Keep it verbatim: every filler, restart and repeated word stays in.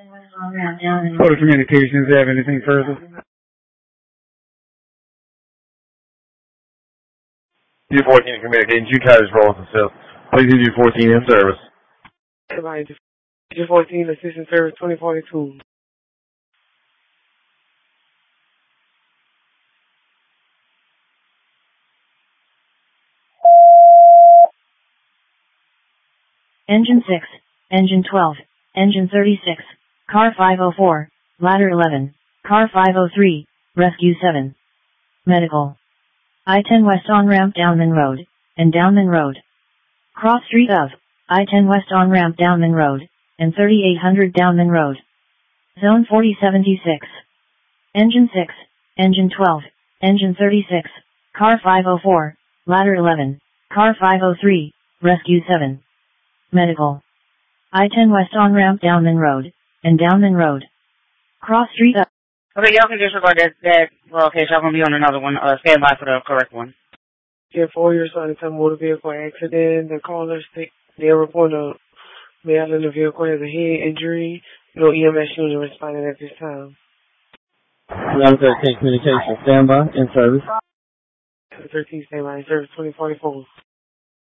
Photo Communications, have anything further? U fourteen Communications, you try this role yourself. Please use U fourteen in service. Everybody, U fourteen Assistant Service twenty forty-two. Engine six, Engine twelve, Engine thirty-six, Car five oh four, Ladder eleven, Car five oh three, Rescue seven. Medical. I ten West on-ramp Downman Road, and Downman Road. Cross street of, I ten West on-ramp Downman Road, and thirty-eight hundred Downman Road. Zone forty seventy-six. Engine six, Engine twelve, Engine thirty-six, Car five oh four, Ladder eleven, Car five oh three, Rescue seven. Medical. I ten West on-ramp Downman Road, and Downman Road. Cross street up. Okay, y'all can disregard that, that, well, okay, so y'all gonna be on another one, uh, stand by for the correct one. Yeah, four years on a motor vehicle accident. The caller state they're reporting a male in the vehicle has a head injury. No E M S unit responding at this time. one thirteen Communications, stand by, in service. thirteen, stand by, in service twenty forty-four.